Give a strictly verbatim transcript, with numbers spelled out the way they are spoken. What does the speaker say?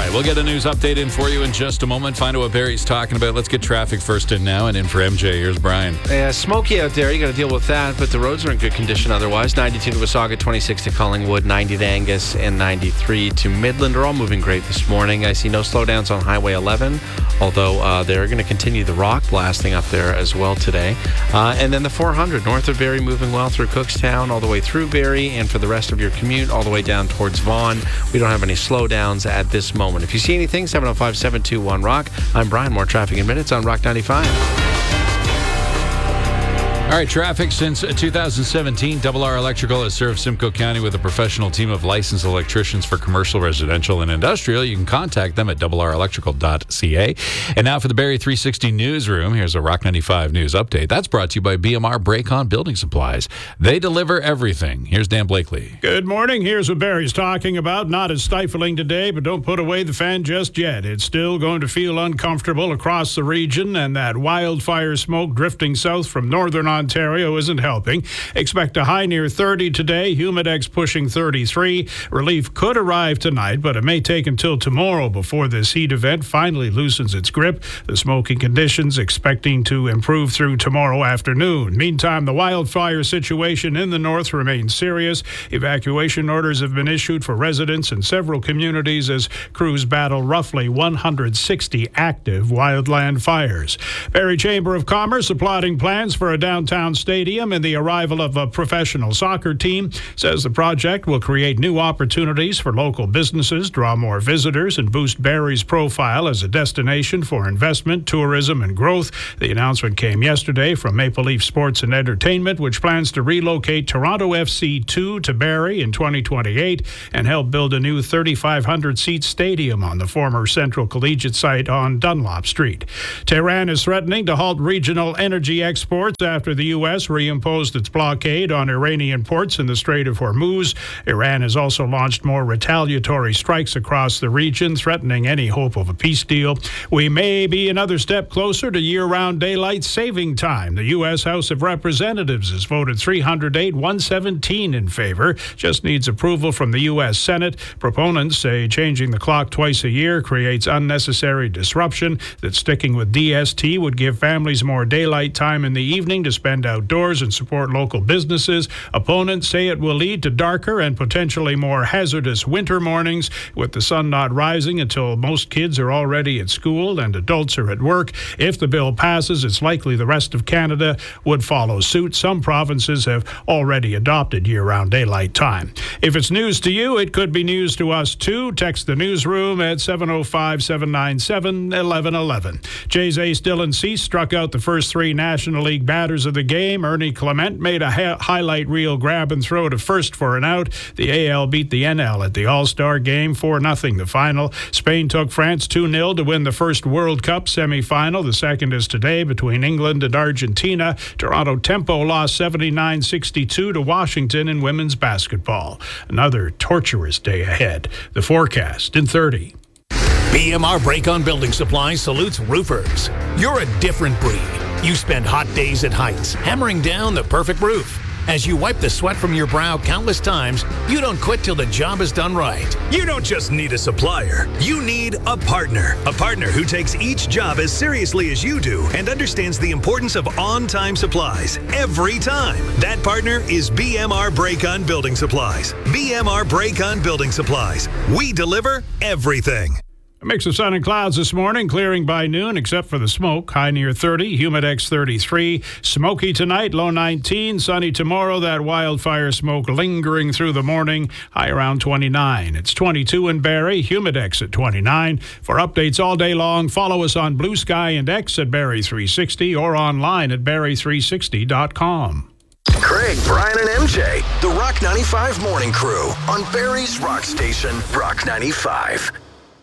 right, we'll get a news update in for you in just a moment. Find out what Barry's talking about. Let's get traffic first in now, and in for M J. Here's Brian. Yeah, smoky out there. You got to deal with that, but the roads are in good condition otherwise. ninety-two to Wasaga, twenty-six to Collingwood, ninety to Angus, and ninety-three to Midland are all moving great this morning. I see no slowdowns on Highway eleven, although uh, they're going to continue the rock blasting up there as well today. Uh, and then the four hundred north of Barrie moving well through Cookstown, all the way through Barrie, and for the rest of your commute, all the way down towards Vaughan. We don't have any slowdowns at this moment. If you see anything, seven oh five, seven two one, ROCK. I'm Brian. More traffic in minutes on Rock ninety-five. All right, traffic since two thousand seventeen. Double R Electrical has served Simcoe County with a professional team of licensed electricians for commercial, residential, and industrial. You can contact them at double r electrical dot c a. And now for the Barrie three sixty Newsroom, here's a Rock ninety-five news update. That's brought to you by B M R Bracon Building Supplies. They deliver everything. Here's Dan Blakely. Good morning. Here's what Barrie's talking about. Not as stifling today, but don't put away the fan just yet. It's still going to feel uncomfortable across the region, and that wildfire smoke drifting south from northern Ontario isn't helping. Expect a high near thirty today. Humidex pushing thirty-three. Relief could arrive tonight, but it may take until tomorrow before this heat event finally loosens its grip. The smoky conditions expecting to improve through tomorrow afternoon. Meantime, the wildfire situation in the north remains serious. Evacuation orders have been issued for residents in several communities as crews battle roughly one hundred sixty active wildland fires. Barrie Chamber of Commerce applauding plans for a downtown stadium and the arrival of a professional soccer team. Says the project will create new opportunities for local businesses, draw more visitors, and boost Barrie's profile as a destination for investment, tourism, and growth. The announcement came yesterday from Maple Leaf Sports and Entertainment, which plans to relocate Toronto F C two to Barrie in twenty twenty-eight and help build a new thirty-five hundred seat stadium on the former Central Collegiate site on Dunlop Street. Tehran is threatening to halt regional energy exports after the U S reimposed its blockade on Iranian ports in the Strait of Hormuz. Iran has also launched more retaliatory strikes across the region, threatening any hope of a peace deal. We may be another step closer to year-round daylight saving time. The U S House of Representatives has voted three hundred eight, one seventeen in favor. Just needs approval from the U S Senate. Proponents say changing the clock twice a year creates unnecessary disruption, that sticking with D S T would give families more daylight time in the evening to spend outdoors and support local businesses. Opponents say it will lead to darker and potentially more hazardous winter mornings, with the sun not rising until most kids are already at school and adults are at work. If the bill passes, it's likely the rest of Canada would follow suit. Some provinces have already adopted year-round daylight time. If it's news to you, it could be news to us too. Text the newsroom at seven oh five, seven nine seven, one one one one. Jays ace Dylan Cease struck out the first three National League batters of the game. Ernie Clement made a ha- highlight reel grab and throw to first for an out. The A L beat the N L at the All-Star game four nothing the final. Spain took France two nil to win the first World Cup semifinal. The second is today between England and Argentina. Toronto Tempo lost seventy-nine sixty-two to Washington in women's basketball. Another torturous day ahead. The forecast in thirty. B M R Bracon Building Supplies salutes roofers. You're a different breed. You spend hot days at Heights, hammering down the perfect roof. As you wipe the sweat from your brow countless times, you don't quit till the job is done right. You don't just need a supplier. You need a partner. A partner who takes each job as seriously as you do and understands the importance of on-time supplies every time. That partner is B M R Bracon Building Supplies. B M R Bracon Building Supplies. We deliver everything. A mix of sun and clouds this morning, clearing by noon except for the smoke. High near thirty, Humidex thirty-three. Smoky tonight, low nineteen. Sunny tomorrow, that wildfire smoke lingering through the morning. High around twenty-nine. It's twenty-two in Barrie, Humidex at twenty-nine. For updates all day long, follow us on Blue Sky and X at Barrie three sixty or online at barrie three sixty dot com. Craig, Brian, and M J, the Rock ninety-five Morning Crew on Barrie's Rock Station, Rock ninety-five.